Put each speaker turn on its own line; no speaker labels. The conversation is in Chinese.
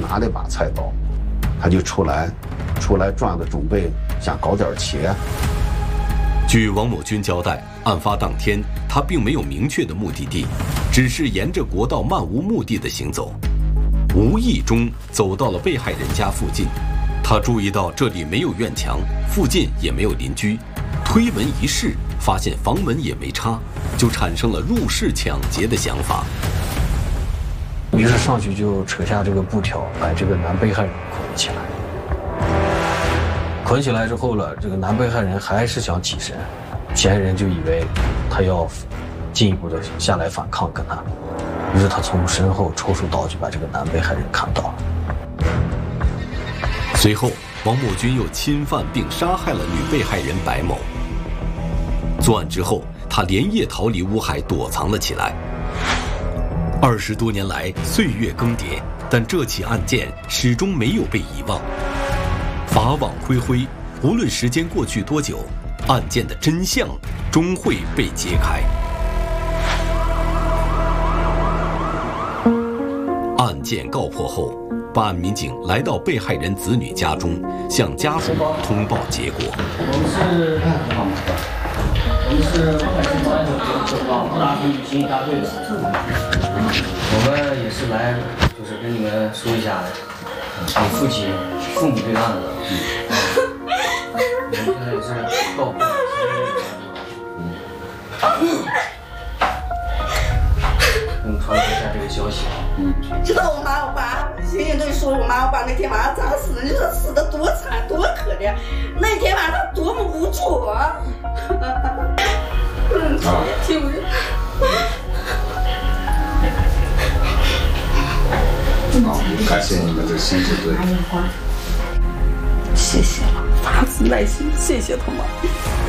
拿了一把菜刀，他就出来转的，准备想搞点钱。
据王某军交代，案发当天他并没有明确的目的地，只是沿着国道漫无目的的行走，无意中走到了被害人家附近。他注意到这里没有院墙，附近也没有邻居，推门一试，发现房门也没插，就产生了入室抢劫的想法。
于是上去就扯下这个布条，把这个男被害人捆起来。捆起来之后了，这个男被害人还是想起身，嫌疑人就以为他要进一步的下来反抗跟他，于是他从身后抽出刀就把这个男被害人砍倒了。
随后，王某军又侵犯并杀害了女被害人白某。作案之后，他连夜逃离乌海躲藏了起来。20多年来，岁月更迭，但这起案件始终没有被遗忘。法网恢恢，无论时间过去多久，案件的真相终会被揭开。案件告破后，办案民警来到被害人子女家中，向家属通报结果。
我们是大学旅行一大队的，我们也是来，就是跟你们说一下你父母这个案子。我们现在也是告破。传播一下这个消息。
知道我妈我爸，人人都说我妈我爸那天晚上咋死的？你说死的多惨多可怜，那天晚上他多么无助啊！听不见。
感谢你们的辛苦对。
谢谢了，发自内心谢谢他们。